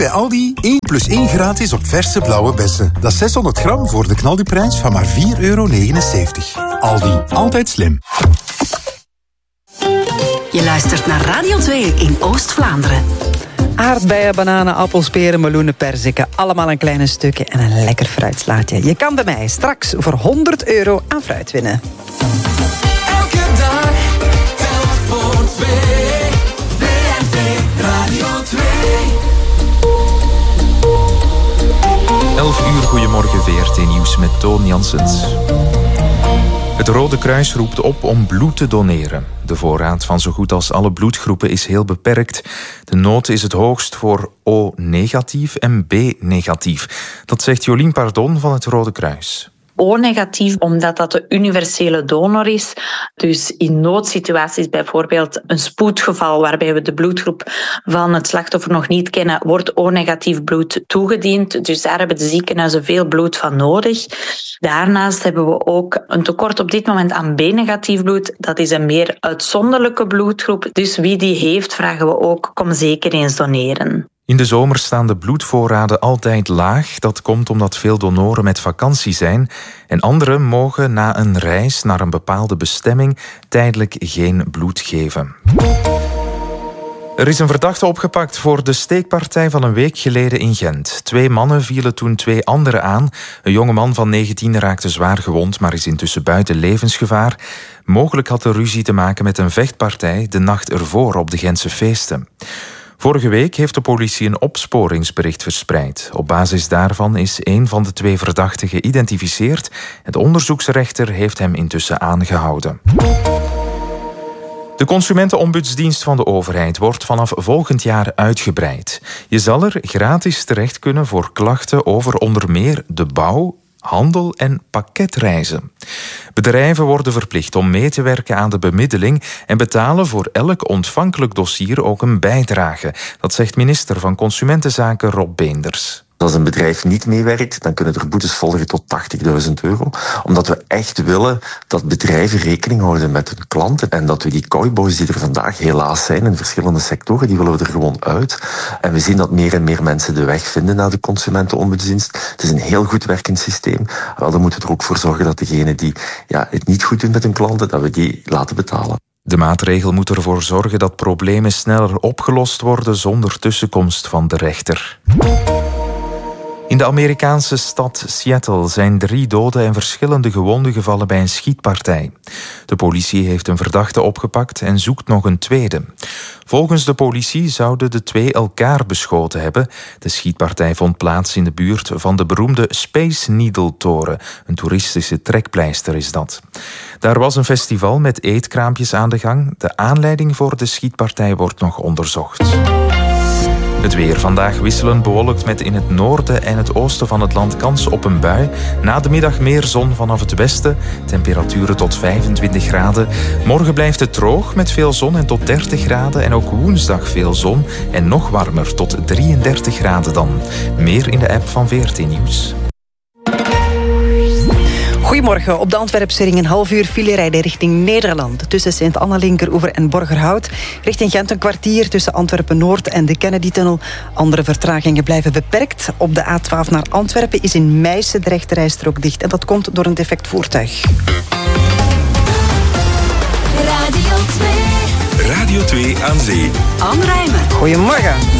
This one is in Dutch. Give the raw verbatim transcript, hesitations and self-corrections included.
bij Aldi één plus één gratis op verse blauwe bessen. Dat is zeshonderd gram voor de knaldiprijs van maar vier euro negenenzeventig. Aldi, altijd slim. Je luistert naar Radio twee in Oost-Vlaanderen. Aardbeien, bananen, appels, peren, meloenen, perziken. Allemaal een kleine stukje en een lekker fruitslaatje. Je kan bij mij straks voor honderd euro aan fruit winnen. Elke dag telt voor twee. V R T Radio twee. elf uur, goedemorgen, V R T Nieuws met Toon Janssens. Het Rode Kruis roept op om bloed te doneren. De voorraad van zo goed als alle bloedgroepen is heel beperkt. De nood is het hoogst voor O-negatief en B-negatief. Dat zegt Jolien Pardon van het Rode Kruis. O-negatief, omdat dat de universele donor is. Dus in noodsituaties, bijvoorbeeld een spoedgeval waarbij we de bloedgroep van het slachtoffer nog niet kennen, wordt O-negatief bloed toegediend. Dus daar hebben de ziekenhuizen veel bloed van nodig. Daarnaast hebben we ook een tekort op dit moment aan B-negatief bloed. Dat is een meer uitzonderlijke bloedgroep. Dus wie die heeft, vragen we ook, kom zeker eens doneren. In de zomer staan de bloedvoorraden altijd laag. Dat komt omdat veel donoren met vakantie zijn. En anderen mogen na een reis naar een bepaalde bestemming tijdelijk geen bloed geven. Er is een verdachte opgepakt voor de steekpartij van een week geleden in Gent. Twee mannen vielen toen twee anderen aan. Een jonge man van negentien raakte zwaar gewond, maar is intussen buiten levensgevaar. Mogelijk had de ruzie te maken met een vechtpartij de nacht ervoor op de Gentse feesten. Vorige week heeft de politie een opsporingsbericht verspreid. Op basis daarvan is een van de twee verdachten geïdentificeerd. De onderzoeksrechter heeft hem intussen aangehouden. De Consumentenombudsdienst van de overheid wordt vanaf volgend jaar uitgebreid. Je zal er gratis terecht kunnen voor klachten over onder meer de bouw, handel en pakketreizen. Bedrijven worden verplicht om mee te werken aan de bemiddeling en betalen voor elk ontvankelijk dossier ook een bijdrage. Dat zegt minister van Consumentenzaken Rob Beenders. Als een bedrijf niet meewerkt, dan kunnen er boetes volgen tot tachtigduizend euro. Omdat we echt willen dat bedrijven rekening houden met hun klanten. En dat we die cowboys die er vandaag helaas zijn in verschillende sectoren, die willen we er gewoon uit. En we zien dat meer en meer mensen de weg vinden naar de Consumentenombudsdienst. Het is een heel goed werkend systeem. Wel, dan moeten we er ook voor zorgen dat degenen die ja, het niet goed doen met hun klanten, dat we die laten betalen. De maatregel moet ervoor zorgen dat problemen sneller opgelost worden zonder tussenkomst van de rechter. In de Amerikaanse stad Seattle zijn drie doden en verschillende gewonden gevallen bij een schietpartij. De politie heeft een verdachte opgepakt en zoekt nog een tweede. Volgens de politie zouden de twee elkaar beschoten hebben. De schietpartij vond plaats in de buurt van de beroemde Space Needle-toren. Een toeristische trekpleister is dat. Daar was een festival met eetkraampjes aan de gang. De aanleiding voor de schietpartij wordt nog onderzocht. Het weer vandaag wisselend bewolkt met in het noorden en het oosten van het land kans op een bui. Na de middag meer zon vanaf het westen. Temperaturen tot vijfentwintig graden. Morgen blijft het droog met veel zon en tot dertig graden. En ook woensdag veel zon en nog warmer tot drieëndertig graden dan. Meer in de app van V R T Nieuws. Goedemorgen. Op de Antwerpse ring een half uur file rijden richting Nederland. Tussen Sint-Anna-Linkeroever en Borgerhout. Richting Gent een kwartier tussen Antwerpen-Noord en de Kennedy-tunnel. Andere vertragingen blijven beperkt. Op de A twaalf naar Antwerpen is in Meissen de rechterrijstrook dicht. En dat komt door een defect voertuig. Radio twee. Radio twee aan zee. Anne Rijmen. Goedemorgen.